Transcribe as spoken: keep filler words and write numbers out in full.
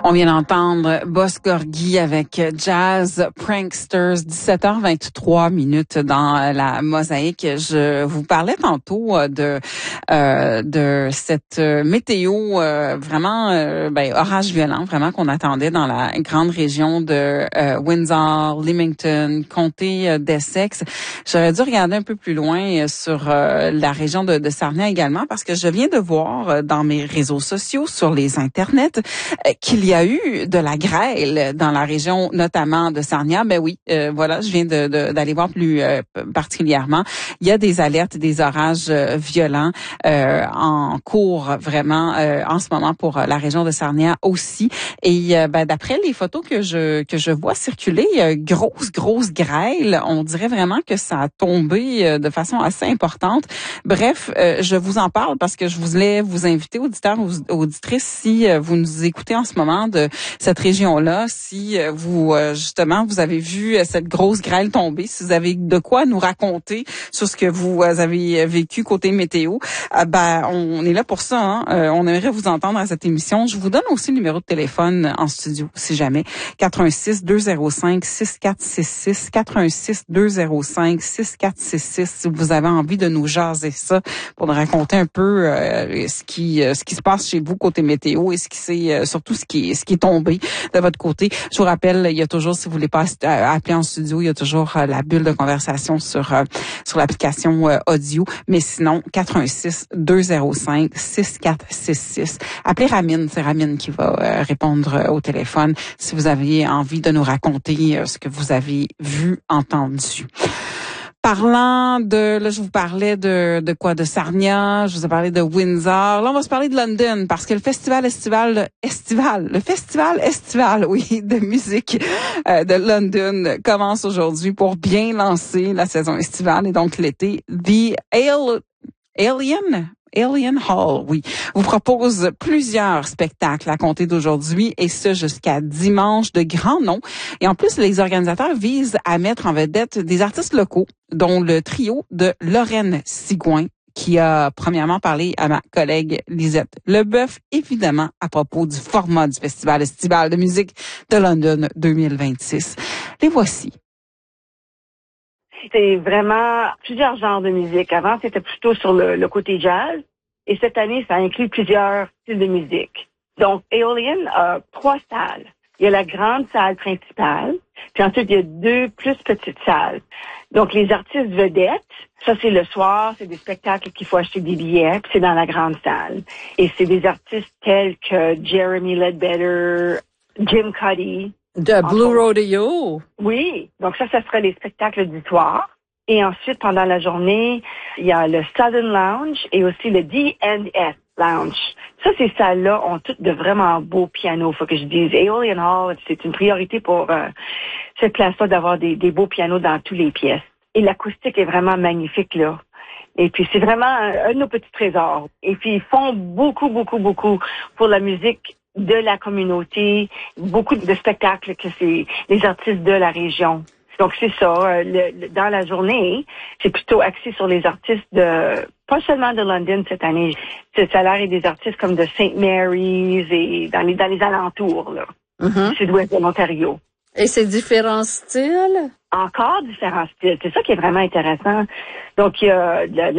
On vient d'entendre Boss Gorgui avec Jazz Pranksters, dix-sept heures vingt-trois minutes dans la mosaïque. Je vous parlais tantôt de euh, de cette météo euh, vraiment euh, ben, orage violent, vraiment qu'on attendait dans la grande région de euh, Windsor, Leamington, comté d'Essex. J'aurais dû regarder un peu plus loin sur euh, la région de, de Sarnia également, parce que je viens de voir dans mes réseaux sociaux, sur les internets, euh, qu'il y a eu de la grêle dans la région, notamment de Sarnia. Ben oui, euh, voilà, je viens de, de, d'aller voir plus euh, particulièrement. Il y a des alertes, des orages euh, violents euh, en cours vraiment euh, en ce moment pour la région de Sarnia aussi. Et euh, ben, d'après les photos que je que je vois circuler, euh, grosse grosse grêle. On dirait vraiment que ça a tombé euh, de façon assez importante. Bref, euh, je vous en parle parce que je voulais vous inviter, auditeurs ou auditrices, si euh, vous nous écoutez en ce moment de cette région-là, si euh, vous euh, justement vous avez vu euh, cette grosse grêle tomber, si vous avez de quoi nous raconter sur ce que vous euh, avez vécu côté météo, euh, ben on est là pour ça. Hein? Euh, on aimerait vous entendre à cette émission. Je vous donne aussi le numéro de téléphone en studio, si jamais. quatre un six, deux zéro cinq, six quatre six six, quatre un six, deux zéro cinq, six quatre six six, si vous avez envie de nous jaser ça, pour nous raconter un peu euh, ce qui euh, ce qui se passe chez vous côté météo et ce qui c'est euh, surtout ce qui ce qui est tombé de votre côté. Je vous rappelle, il y a toujours, si vous voulez pas appeler en studio, il y a toujours euh, la bulle de conversation sur euh, sur l'application euh, audio, mais sinon quatre un six, deux zéro cinq, six quatre six six. Appelez Ramine, c'est Ramine qui va euh, répondre euh, au téléphone si vous aviez envie de nous raconter euh, ce que vous avez vu, entendu. Parlant de, là, je vous parlais de, de quoi, de Sarnia, je vous ai parlé de Windsor. Là, on va se parler de London, parce que le festival estival, estival, le festival estival, oui, de musique euh, de London commence aujourd'hui pour bien lancer la saison estivale et donc l'été. The Ale, Alien, Alien Hall, oui, vous propose plusieurs spectacles à compter d'aujourd'hui et ce jusqu'à dimanche, de grands noms. Et en plus, les organisateurs visent à mettre en vedette des artistes locaux, dont le trio de Lorraine Sigouin, qui a premièrement parlé à ma collègue Lisette Leboeuf, évidemment à propos du format du Festival estival de musique de London deux mille vingt-six. Les voici. C'est vraiment plusieurs genres de musique. Avant, c'était plutôt sur le, le côté jazz. Et cette année, ça inclut plusieurs styles de musique. Donc, Aeolian a trois salles. Il y a la grande salle principale, puis ensuite, il y a deux plus petites salles. Donc, les artistes vedettes, ça, c'est le soir, c'est des spectacles qu'il faut acheter des billets, puis c'est dans la grande salle. Et c'est des artistes tels que Jeremy Ledbetter, Jim Cuddy, de Blue Rodeo. Oui, donc ça, ça serait les spectacles du soir. Et ensuite, pendant la journée, il y a le Southern Lounge et aussi le D and S Lounge. Ça, ces salles-là ont toutes de vraiment beaux pianos, faut que je dise. Aeolian Hall, c'est une priorité pour euh, cette place-là d'avoir des, des beaux pianos dans toutes les pièces. Et l'acoustique est vraiment magnifique, là. Et puis, c'est vraiment un, un de nos petits trésors. Et puis, ils font beaucoup, beaucoup, beaucoup pour la musique de la communauté, beaucoup de spectacles que c'est les artistes de la région. Donc, c'est ça. Le, le, dans la journée, c'est plutôt axé sur les artistes de, pas seulement de London cette année. Ça a l'air des artistes comme de Saint Mary's et dans les, dans les alentours, là, mm-hmm. du sud-ouest de l'Ontario. Et c'est différents styles? Encore différents styles. C'est ça qui est vraiment intéressant. Donc, il y a